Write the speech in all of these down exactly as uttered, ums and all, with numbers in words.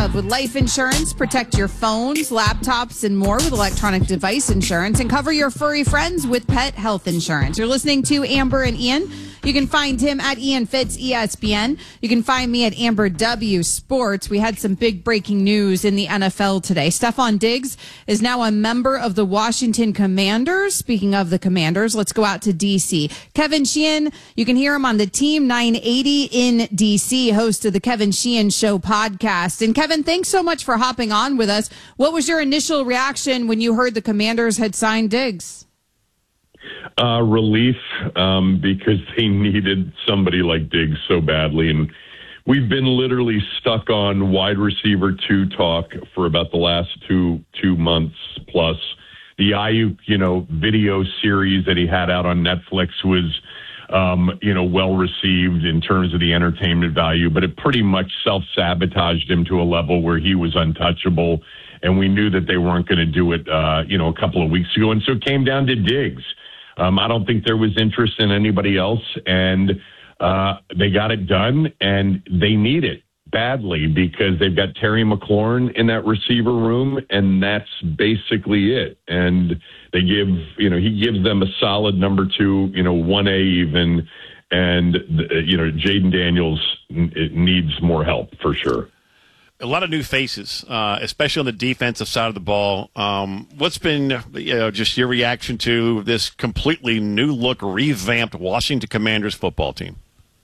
of. With life insurance, protect your phones, laptops, and more with electronic device insurance, and cover your furry friends with pet health insurance. You're listening to Amber and Ian. You can find him at Ian Fitz, E S P N. You can find me at Amber W Sports. We had some big breaking news in the N F L today. Stephon Diggs is now a member of the Washington Commanders. Speaking of the Commanders, let's go out to D C. Kevin Sheehan, you can hear him on the Team nine eighty in D C, host of the Kevin Sheehan Show podcast. And Kevin, thanks so much for hopping on with us. What was your initial reaction when you heard the Commanders had signed Diggs? Uh, relief, um, because they needed somebody like Diggs so badly. And we've been literally stuck on wide receiver two talk for about the last two, two months plus. The Ayuk, you know, video series that he had out on Netflix was, um, you know, well received in terms of the entertainment value, but it pretty much self-sabotaged him to a level where he was untouchable. And we knew that they weren't going to do it, uh, you know, a couple of weeks ago. And so it came down to Diggs. Um, I don't think there was interest in anybody else, and uh, they got it done, and they need it badly because they've got Terry McLaurin in that receiver room, and that's basically it. And they give, you know, he gives them a solid number two, you know, one A even, and, you know, Jaden Daniels needs more help for sure. A lot of new faces, uh, especially on the defensive side of the ball. Um, what's been, you know, just your reaction to this completely new look, revamped Washington Commanders football team?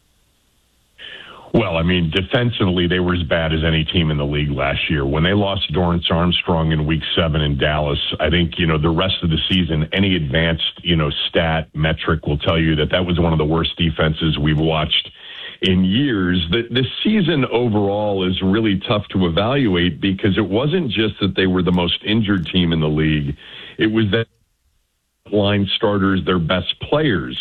Well, I mean, defensively, they were as bad as any team in the league last year. When they lost Dorrance Armstrong in week seven in Dallas, I think, you know, the rest of the season, any advanced, you know, stat metric will tell you that that was one of the worst defenses we've watched in years. The, the season overall is really tough to evaluate because it wasn't just that they were the most injured team in the league. It was that line starters, their best players,